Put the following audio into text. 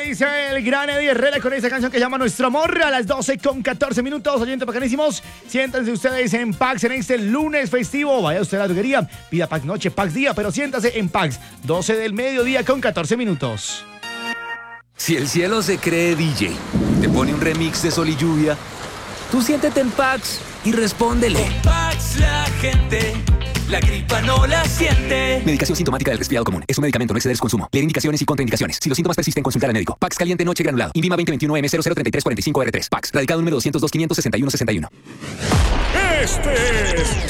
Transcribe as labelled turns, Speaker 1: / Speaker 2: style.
Speaker 1: dice el gran Eddie Herrera con esa canción que llama Nuestro Amor a las 12:14. Oyentes bacanísimos, siéntanse ustedes en Pax en este lunes festivo. Vaya usted a la droguería, pida Pax noche, Pax día, pero siéntase en Pax, 12:00 PM.
Speaker 2: Si el cielo se cree DJ, te pone un remix de Sol y Lluvia, tú siéntete en Pax y respóndele.
Speaker 3: Con Pax la gente, la gripa no la siente.
Speaker 2: Medicación sintomática del resfriado común. Es un medicamento, no exceder su consumo. Leer indicaciones y contraindicaciones. Si los síntomas persisten, consultar al médico. Pax caliente noche granulado. INVIMA 2021-M003345R3. Pax. Radicado número 202-561-61.
Speaker 4: Este es